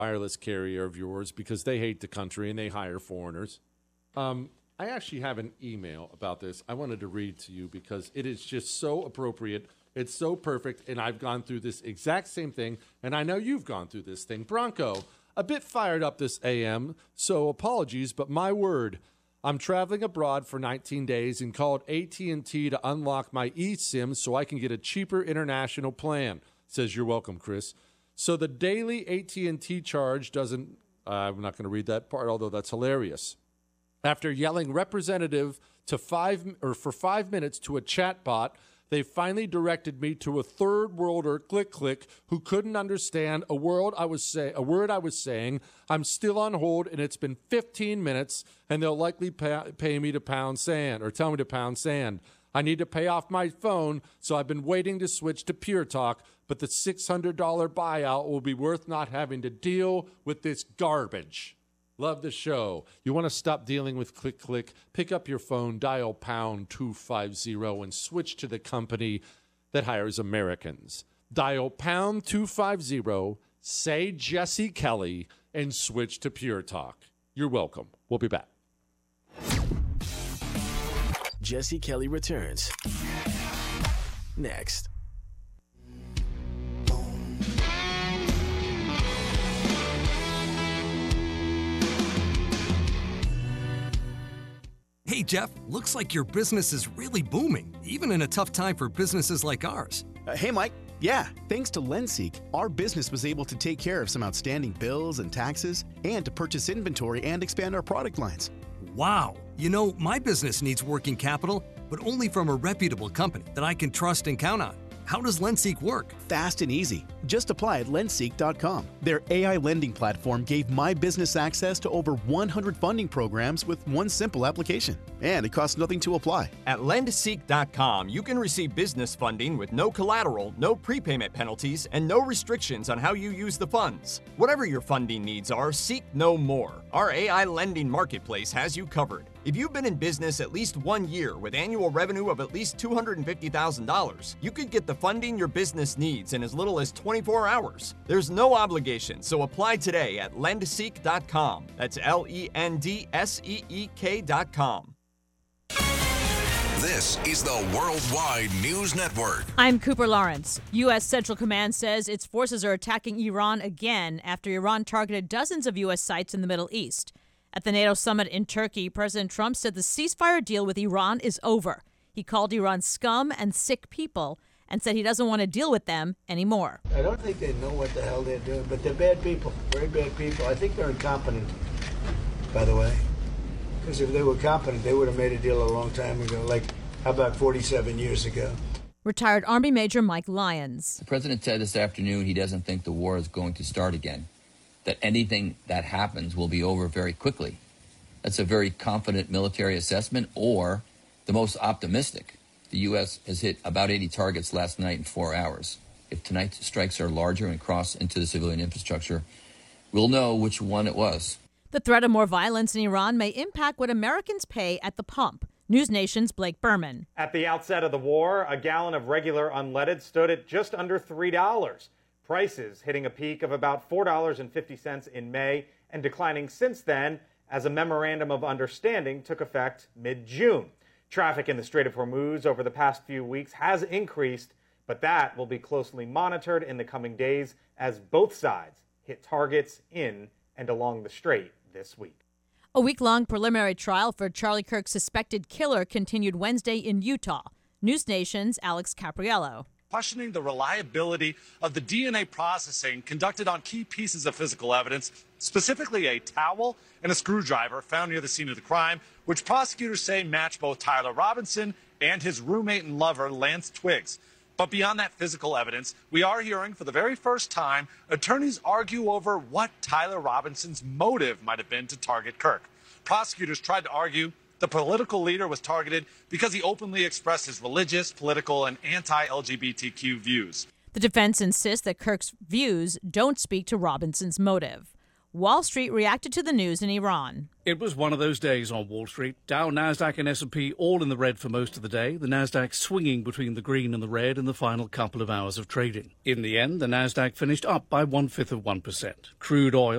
wireless carrier of yours because they hate the country and they hire foreigners. I actually have an email about this I wanted to read to you because it is just so appropriate. It's so perfect, and I've gone through this exact same thing, and I know you've gone through this thing. Bronco, a bit fired up this AM, so apologies, but my word, I'm traveling abroad for 19 days and called AT&T to unlock my eSIM so I can get a cheaper international plan. Says, you're welcome, Chris. So the daily AT&T charge doesn't, I'm not going to read that part, although that's hilarious. After yelling representative for 5 minutes to a chatbot, they finally directed me to a third worlder, click, who couldn't understand a word I was saying. I'm still on hold, and it's been 15 minutes, and they'll likely pay me to pound sand or tell me to pound sand. I need to pay off my phone, so I've been waiting to switch to Pure Talk, but the $600 buyout will be worth not having to deal with this garbage. Love the show. You want to stop dealing with click? Pick up your phone, dial pound 250, and switch to the company that hires Americans. Dial pound 250, say Jesse Kelly, and switch to Pure Talk. You're welcome. We'll be back. Jesse Kelly returns next. Hey, Jeff, looks like your business is really booming, even in a tough time for businesses like ours. Hey, Mike. Yeah, thanks to LendSeek, our business was able to take care of some outstanding bills and taxes and to purchase inventory and expand our product lines. Wow. You know, my business needs working capital, but only from a reputable company that I can trust and count on. How does LendSeek work? Fast and easy. Just apply at lendseek.com. Their AI lending platform gave my business access to over 100 funding programs with one simple application. And it costs nothing to apply. At lendseek.com, you can receive business funding with no collateral, no prepayment penalties, and no restrictions on how you use the funds. Whatever your funding needs are, seek no more. Our AI lending marketplace has you covered. If you've been in business at least 1 year with annual revenue of at least $250,000, you could get the funding your business needs in as little as 24 hours. There's no obligation, so apply today at lendseek.com. That's LENDSEEK.com. This is the Worldwide News Network. I'm Cooper Lawrence. U.S. Central Command says its forces are attacking Iran again after Iran targeted dozens of U.S. sites in the Middle East. At the NATO summit in Turkey, President Trump said the ceasefire deal with Iran is over. He called Iran scum and sick people and said he doesn't want to deal with them anymore. I don't think they know what the hell they're doing, but they're bad people, very bad people. I think they're incompetent, by the way, because if they were competent, they would have made a deal a long time ago, like how about 47 years ago. Retired Army Major Mike Lyons. The president said this afternoon he doesn't think the war is going to start again, that anything that happens will be over very quickly. That's a very confident military assessment, or the most optimistic. The U.S. has hit about 80 targets last night in 4 hours. If tonight's strikes are larger and cross into the civilian infrastructure, we'll know which one it was. The threat of more violence in Iran may impact what Americans pay at the pump. News Nation's Blake Berman. At the outset of the war, a gallon of regular unleaded stood at just under $3. Prices hitting a peak of about $4.50 in May and declining since then as a memorandum of understanding took effect mid-June. Traffic in the Strait of Hormuz over the past few weeks has increased, but that will be closely monitored in the coming days as both sides hit targets in and along the strait this week. A week-long preliminary trial for Charlie Kirk's suspected killer continued Wednesday in Utah. News Nation's Alex Capriello. Questioning the reliability of the DNA processing conducted on key pieces of physical evidence, specifically a towel and a screwdriver found near the scene of the crime, which prosecutors say match both Tyler Robinson and his roommate and lover, Lance Twiggs. But beyond that physical evidence, we are hearing for the very first time attorneys argue over what Tyler Robinson's motive might have been to target Kirk. Prosecutors tried to argue the political leader was targeted because he openly expressed his religious, political, and anti-LGBTQ views. The defense insists that Kirk's views don't speak to Robinson's motive. Wall Street reacted to the news in Iran. It was one of those days on Wall Street. Dow, Nasdaq, and S&P all in the red for most of the day. The Nasdaq swinging between the green and the red in the final couple of hours of trading. In the end, the Nasdaq finished up by 0.1%. Crude oil